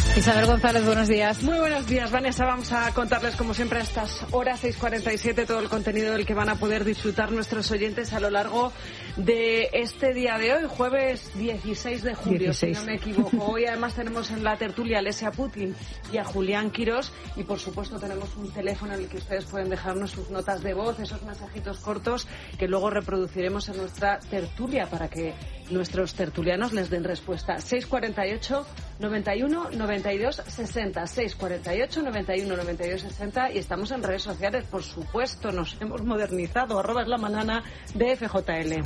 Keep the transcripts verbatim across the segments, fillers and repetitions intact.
Isabel González, buenos días. Muy buenos días, Vanessa. Vamos a contarles, como siempre, a estas horas seis cuarenta y siete, todo el contenido del que van a poder disfrutar nuestros oyentes a lo largo de este día de hoy, jueves dieciséis de julio, dieciséis. Si no me equivoco. Hoy además tenemos en la tertulia a Lesia Putin y a Julián Quirós, y por supuesto tenemos un teléfono en el que ustedes pueden dejarnos sus notas de voz, esos mensajitos cortos que luego reproduciremos en nuestra tertulia para que nuestros tertulianos les den respuesta. seis cuarenta y ocho, noventa y uno, noventa y dos, sesenta, seis cuarenta y ocho, noventa y uno, noventa y dos, sesenta, y estamos en redes sociales, por supuesto, nos hemos modernizado, arroba es la manana de F J L.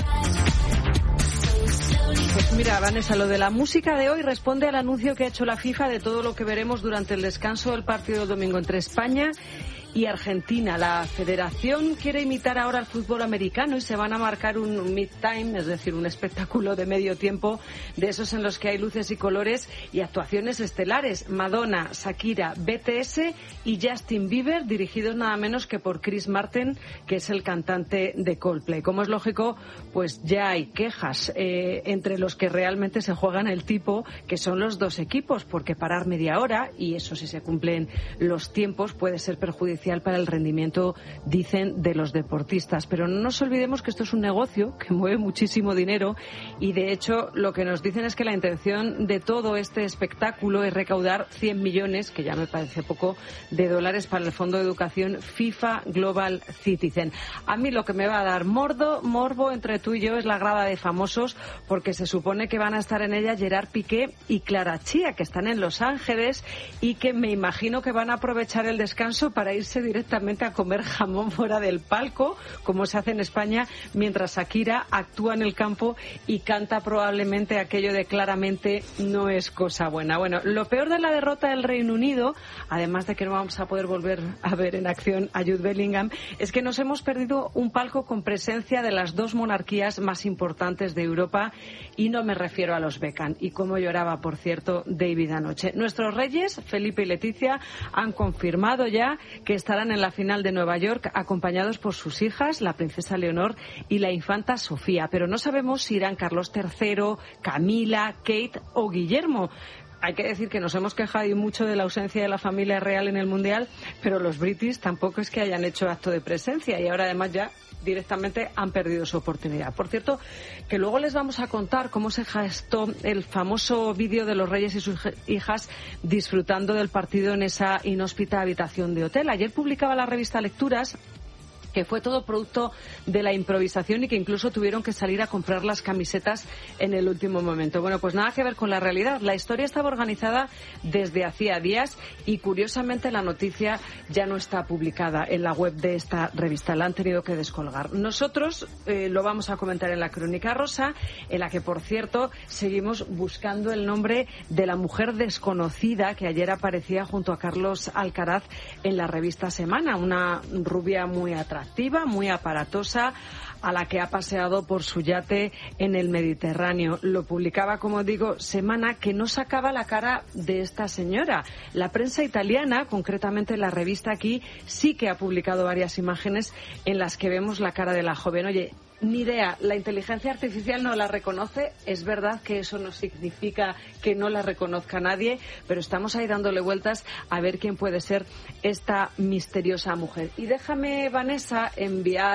Pues mira, Vanessa, lo de la música de hoy responde al anuncio que ha hecho la FIFA de todo lo que veremos durante el descanso del partido del domingo entre España y Argentina. La federación quiere imitar ahora al fútbol americano y se van a marcar un mid-time, es decir, un espectáculo de medio tiempo, de esos en los que hay luces y colores y actuaciones estelares. Madonna, Shakira, B T S y Justin Bieber, dirigidos nada menos que por Chris Martin, que es el cantante de Coldplay. Como es lógico, pues ya hay quejas eh, entre los que realmente se juegan el tipo, que son los dos equipos, porque parar media hora, y eso si se cumplen los tiempos, puede ser perjudicial para el rendimiento, dicen, de los deportistas. Pero no nos olvidemos que esto es un negocio que mueve muchísimo dinero y, de hecho, lo que nos dicen es que la intención de todo este espectáculo es recaudar cien millones, que ya me parece poco, de dólares para el Fondo de Educación FIFA Global Citizen. A mí lo que me va a dar mordo, morbo entre tú y yo es la grada de famosos, porque se supone que van a estar en ella Gerard Piqué y Clara Chía, que están en Los Ángeles y que me imagino que van a aprovechar el descanso para irse directamente a comer jamón fuera del palco, como se hace en España, mientras Shakira actúa en el campo y canta probablemente aquello de claramente no es cosa buena. Bueno, lo peor de la derrota del Reino Unido, además de que no vamos a poder volver a ver en acción a Jude Bellingham, es que nos hemos perdido un palco con presencia de las dos monarquías más importantes de Europa, y no me refiero a los Beckham. Y cómo lloraba, por cierto, David anoche. Nuestros reyes, Felipe y Leticia, han confirmado ya que estarán en la final de Nueva York acompañados por sus hijas, la princesa Leonor y la infanta Sofía. Pero no sabemos si irán Carlos tercero, Camila, Kate o Guillermo. Hay que decir que nos hemos quejado mucho de la ausencia de la familia real en el Mundial, pero los British tampoco es que hayan hecho acto de presencia y ahora además ya directamente han perdido su oportunidad. Por cierto, que luego les vamos a contar cómo se gestó el famoso vídeo de los reyes y sus hijas disfrutando del partido en esa inhóspita habitación de hotel. Ayer publicaba la revista Lecturas que fue todo producto de la improvisación y que incluso tuvieron que salir a comprar las camisetas en el último momento. Bueno, pues nada que ver con la realidad. La historia estaba organizada desde hacía días y, curiosamente, la noticia ya no está publicada en la web de esta revista. La han tenido que descolgar. Nosotros eh, lo vamos a comentar en la Crónica Rosa, en la que, por cierto, seguimos buscando el nombre de la mujer desconocida que ayer aparecía junto a Carlos Alcaraz en la revista Semana. Una rubia muy atractiva, muy aparatosa, a la que ha paseado por su yate en el Mediterráneo. Lo publicaba, como digo, Semana, que no sacaba la cara de esta señora. La prensa italiana, concretamente la revista Aquí, sí que ha publicado varias imágenes en las que vemos la cara de la joven. Oye, ni idea, la inteligencia artificial no la reconoce, es verdad que eso no significa que no la reconozca nadie, pero estamos ahí dándole vueltas a ver quién puede ser esta misteriosa mujer. Y déjame, Vanessa, enviar